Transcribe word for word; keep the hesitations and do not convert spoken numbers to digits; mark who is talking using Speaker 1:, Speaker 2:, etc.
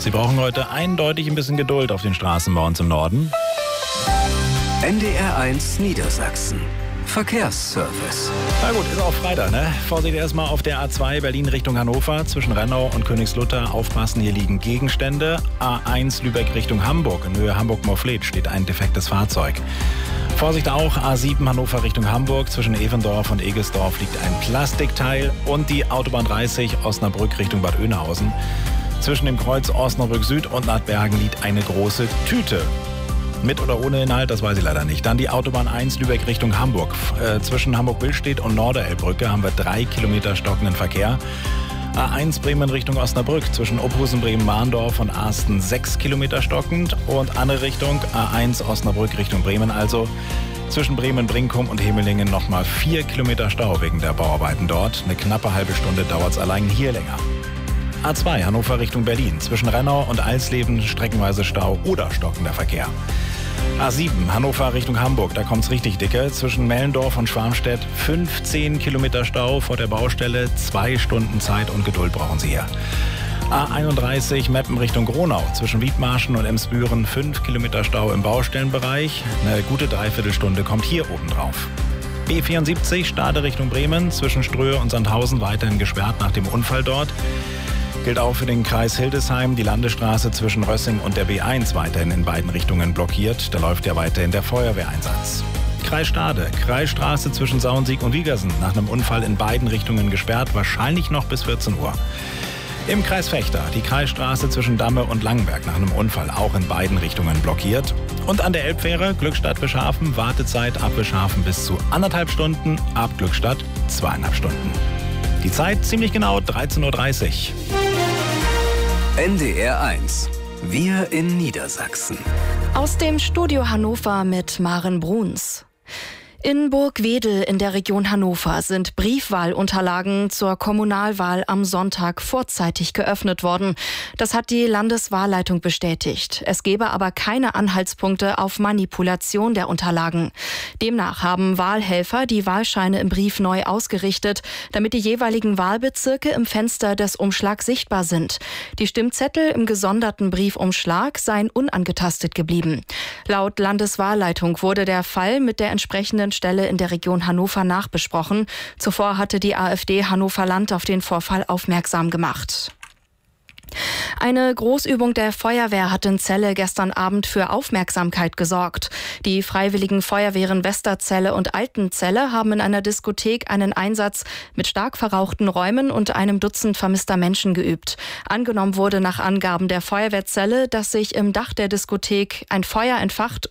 Speaker 1: Sie brauchen heute eindeutig ein bisschen Geduld auf den Straßen bei uns im Norden.
Speaker 2: N D R eins Niedersachsen. Verkehrsservice.
Speaker 1: Na gut, ist auch Freitag, ne? Vorsicht erstmal auf der A zwei Berlin Richtung Hannover zwischen Rennau und Königslutter. Aufpassen, hier liegen Gegenstände. A eins Lübeck Richtung Hamburg. In Höhe Hamburg-Morfleet steht ein defektes Fahrzeug. Vorsicht auch, A sieben Hannover Richtung Hamburg. Zwischen Evendorf und Egesdorf liegt ein Plastikteil. Und die Autobahn dreißig Osnabrück Richtung Bad Oeynhausen. Zwischen dem Kreuz Osnabrück Süd und Nordbergen liegt eine große Tüte. Mit oder ohne Inhalt, das weiß ich leider nicht. Dann die Autobahn eins Lübeck Richtung Hamburg. Äh, zwischen Hamburg-Billstedt und Norderelbbrücke haben wir drei Kilometer stockenden Verkehr. A eins Bremen Richtung Osnabrück. Zwischen Oberhausen, Bremen-Mahndorf und Arsten sechs Kilometer stockend. Und andere Richtung A eins Osnabrück Richtung Bremen. Also zwischen Bremen-Brinkum und Hemelingen nochmal vier Kilometer Stau wegen der Bauarbeiten dort. Eine knappe halbe Stunde dauert es allein hier länger. A zwei Hannover Richtung Berlin. Zwischen Rennau und Alsleben streckenweise Stau oder stockender Verkehr. A sieben Hannover Richtung Hamburg, da kommt's richtig dicke. Zwischen Mellendorf und Schwarmstedt fünfzehn Kilometer Stau vor der Baustelle. Zwei Stunden Zeit und Geduld brauchen Sie hier. A einunddreißig Meppen Richtung Gronau. Zwischen Wiedmarschen und Emsbüren fünf Kilometer Stau im Baustellenbereich. Eine gute Dreiviertelstunde kommt hier oben drauf. B vierundsiebzig Stade Richtung Bremen. Zwischen Ströhe und Sandhausen weiterhin gesperrt nach dem Unfall dort. Gilt auch für den Kreis Hildesheim. Die Landesstraße zwischen Rössing und der B eins weiterhin in beiden Richtungen blockiert. Da läuft ja weiterhin der Feuerwehreinsatz. Kreis Stade, Kreisstraße zwischen Sauensiek und Wiegersen. Nach einem Unfall in beiden Richtungen gesperrt, wahrscheinlich noch bis vierzehn Uhr. Im Kreis Vechta, die Kreisstraße zwischen Damme und Langenberg nach einem Unfall auch in beiden Richtungen blockiert. Und an der Elbfähre Glückstadt-Wischhafen, Wartezeit ab Wischhafen bis zu anderthalb Stunden, ab Glückstadt zweieinhalb Stunden. Die Zeit ziemlich genau dreizehn Uhr dreißig.
Speaker 2: N D R eins. Wir in Niedersachsen.
Speaker 3: Aus dem Studio Hannover mit Maren Bruns. In Burgwedel in der Region Hannover sind Briefwahlunterlagen zur Kommunalwahl am Sonntag vorzeitig geöffnet worden. Das hat die Landeswahlleitung bestätigt. Es gebe aber keine Anhaltspunkte auf Manipulation der Unterlagen. Demnach haben Wahlhelfer die Wahlscheine im Brief neu ausgerichtet, damit die jeweiligen Wahlbezirke im Fenster des Umschlags sichtbar sind. Die Stimmzettel im gesonderten Briefumschlag seien unangetastet geblieben. Laut Landeswahlleitung wurde der Fall mit der entsprechenden Stelle in der Region Hannover nachbesprochen. Zuvor hatte die AfD Hannover-Land auf den Vorfall aufmerksam gemacht. Eine Großübung der Feuerwehr hat in Celle gestern Abend für Aufmerksamkeit gesorgt. Die Freiwilligen Feuerwehren Westerzelle und Altenzelle haben in einer Diskothek einen Einsatz mit stark verrauchten Räumen und einem Dutzend vermisster Menschen geübt. Angenommen wurde nach Angaben der Feuerwehrzelle, dass sich im Dach der Diskothek ein Feuer entfacht